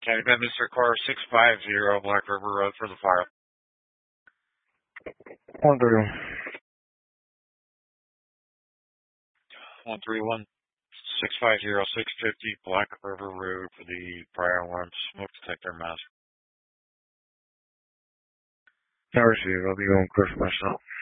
County Bedminster Car 650 Black River Road for the fire. 131. 131 650 650 Black River Road for the fire alarm smoke detector mask. I receive. I'll be going clear for myself.